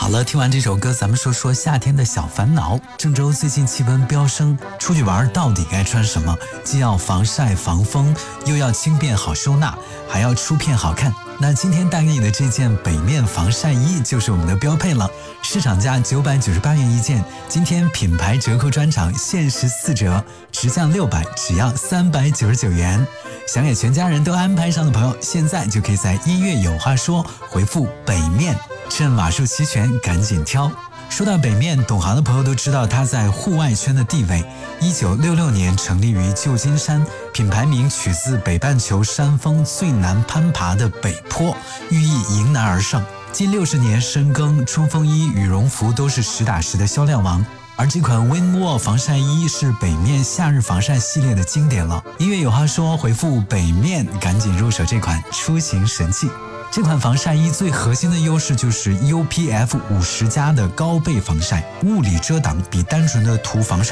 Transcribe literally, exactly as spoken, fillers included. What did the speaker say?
好了，听完这首歌，咱们说说夏天的小烦恼。郑州最近气温飙升，出去玩到底该穿什么？既要防晒防风，又要轻便好收纳，还要出片好看。那今天带给你的这件北面防晒衣就是我们的标配了，市场价九百九十八元一件，今天品牌折扣专场限时四折，直降六百，只要三百九十九元。想给全家人都安排上的朋友，现在就可以在音乐有话说回复北面，趁码数齐全赶紧挑。说到北面，懂行的朋友都知道它在户外圈的地位。一九六六年成立于旧金山，品牌名取自北半球山峰最难攀爬的北坡，寓意迎难而上。近六十年深耕，冲锋衣、羽绒服都是实打实的销量王。而这款 Windwall 防晒衣是北面夏日防晒系列的经典了。音乐有话说，回复北面赶紧入手这款出行神器。这款防晒衣最核心的优势就是 U P F 五十加的高倍防晒，物理遮挡比单纯的涂防晒